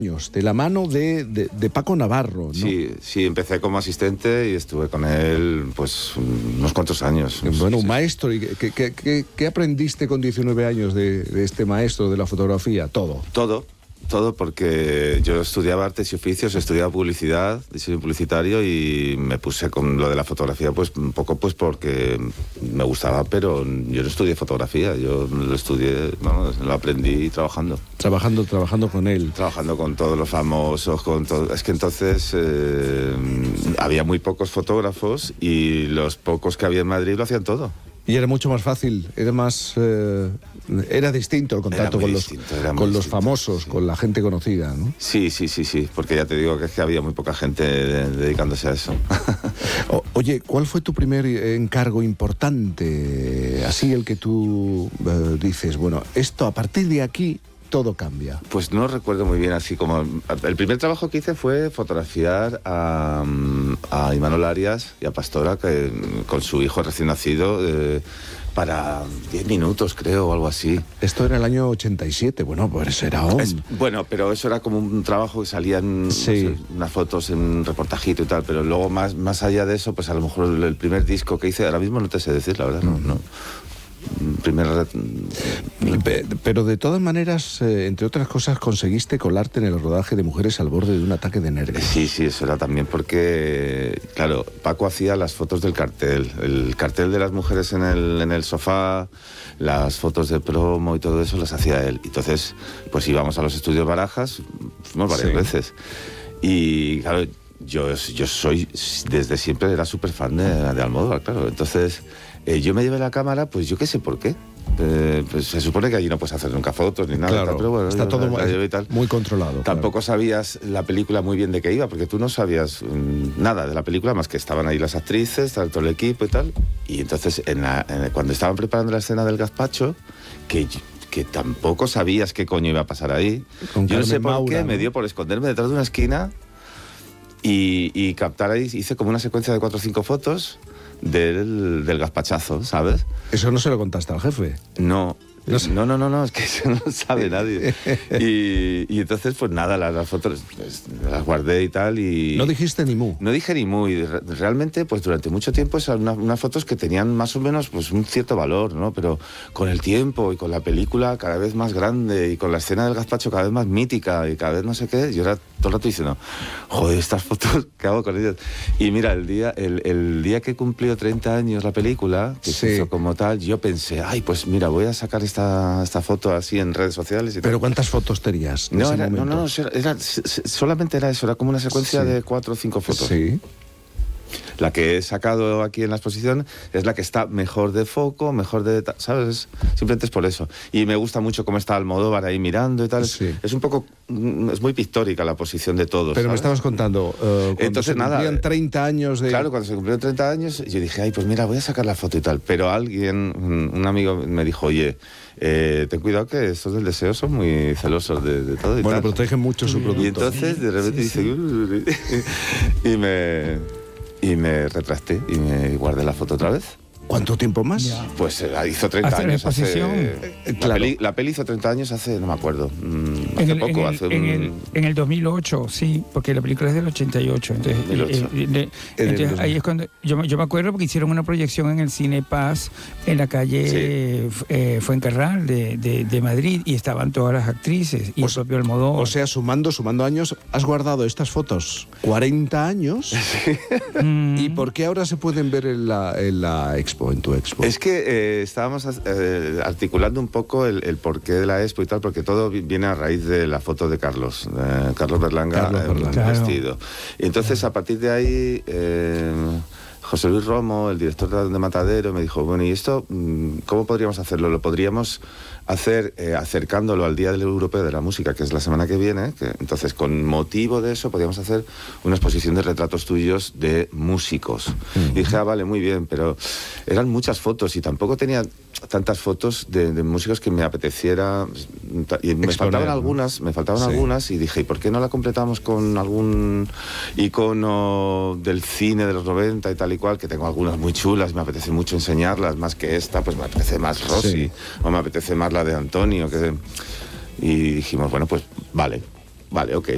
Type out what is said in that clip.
años, de la mano de Paco Navarro, ¿no? Sí, empecé como asistente y estuve con él pues unos cuantos años. Bueno, un Sí. maestro. ¿Y qué aprendiste con 19 años de este maestro de la fotografía? Todo. Todo porque yo estudiaba artes y oficios, estudiaba publicidad, diseño publicitario, y me puse con lo de la fotografía pues un poco pues porque me gustaba, pero yo no estudié fotografía, yo lo estudié, vamos, lo aprendí trabajando. Trabajando con él. Trabajando con todos los famosos, con todo. Es que entonces había muy pocos fotógrafos y los pocos que había en Madrid lo hacían todo. Y era mucho más fácil, era distinto el contacto con los famosos, sí. Con la gente conocida, ¿no? Sí, porque ya te digo que es que había muy poca gente dedicándose a eso. Oye, ¿cuál fue tu primer encargo importante? Así el que tú dices, bueno, esto a partir de aquí todo cambia. Pues no recuerdo muy bien, así como... El primer trabajo que hice fue fotografiar a Imanol Arias y a Pastora, con su hijo recién nacido, para 10 minutos, creo, o algo así. Esto era el año 87, bueno, pues era bueno, pero eso era como un trabajo que salían sí. No sé, unas fotos en un reportajito y tal, pero luego más allá de eso, pues a lo mejor el primer disco que hice, ahora mismo no te sé decir, la verdad, no. Pero de todas maneras, entre otras cosas, conseguiste colarte en el rodaje de Mujeres al borde de un ataque de nervios. Sí, eso era también porque, claro, Paco hacía las fotos del cartel, el cartel de las mujeres en el sofá, las fotos de promo y todo eso las hacía él. Entonces, pues íbamos a los estudios Barajas, fuimos varias veces. Y claro, yo soy, desde siempre era súper fan de Almodóvar, claro. Entonces, yo me llevé la cámara, pues yo qué sé por qué. Pues se supone que allí no puedes hacer nunca fotos ni nada, claro, tal, pero bueno, está todo muy controlado. Tampoco claro. sabías la película muy bien de qué iba, porque tú no sabías nada de la película, más que estaban ahí las actrices, todo el equipo y tal. Y entonces, cuando estaban preparando la escena del gazpacho, que tampoco sabías qué coño iba a pasar ahí, yo no sé por qué, me dio por esconderme detrás de una esquina y captar ahí, hice como una secuencia de 4 o 5 fotos del gazpachazo, ¿sabes? ¿Eso no se lo contaste al jefe? No, es que eso no sabe nadie. Y entonces, pues nada, las fotos las guardé y tal. Y no dijiste ni mu. No dije ni mu. Y realmente, pues durante mucho tiempo, eran unas fotos que tenían más o menos pues un cierto valor, ¿no? Pero con el tiempo y con la película cada vez más grande y con la escena del gazpacho cada vez más mítica y cada vez no sé qué, yo era todo el rato diciendo, joder, estas fotos, ¿qué hago con ellas? Y mira, el día que cumplió 30 años la película, que se hizo como tal, yo pensé, ay, pues mira, voy a sacar esta foto así en redes sociales y ¿Pero tal. cuántas fotos tenías? No, solamente era eso, era como una secuencia de 4 o 5 fotos. Sí. La que he sacado aquí en la exposición es la que está mejor de foco, mejor de... ¿sabes? Simplemente es por eso. Y me gusta mucho cómo está Almodóvar ahí mirando y tal. Sí. Es un poco... Es muy pictórica la posición de todos. Pero ¿sabes? me estabas contando, entonces, se cumplían 30 años de... Claro, cuando se cumplieron 30 años, yo dije, ay, pues mira, voy a sacar la foto y tal. Pero un amigo me dijo, oye, ten cuidado que estos del deseo son muy celosos de todo y tal. Bueno, protegen mucho su producto. Y entonces, de repente dice... Y me retracté y me guardé la foto otra vez. ¿Cuánto tiempo más? Ya. Pues hizo 30 ¿Hace años. Claro. La peli hizo 30 años hace, no me acuerdo, en el 2008, sí, porque la película es del 88. Entonces ahí es cuando... Yo me acuerdo porque hicieron una proyección en el Cine Paz, en la calle Fuencarral de Madrid, y estaban todas las actrices, y el propio Almodóvar. O sea, sumando años, has guardado estas fotos 40 años. ¿Y por qué ahora se pueden ver en la expo? En tu expo. Es que estábamos articulando un poco el porqué de la expo y tal, porque todo viene a raíz de la foto de Carlos Berlanga vestido. Y entonces, a partir de ahí, José Luis Romo, el director de Matadero, me dijo, bueno, ¿y esto cómo podríamos hacerlo? Lo podríamos hacer acercándolo al Día del Europeo de la Música, que es la semana que viene, entonces con motivo de eso podíamos hacer una exposición de retratos tuyos de músicos. Y dije, vale, muy bien, pero eran muchas fotos y tampoco tenía tantas fotos de músicos que me apeteciera, y me faltaban algunas y dije, ¿y por qué no la completamos con algún icono del cine de los 90 y tal y cual, que tengo algunas muy chulas, me apetece mucho enseñarlas, más que esta, pues me apetece más Rossi, o me apetece más la de Antonio, y dijimos, bueno, pues vale, ok.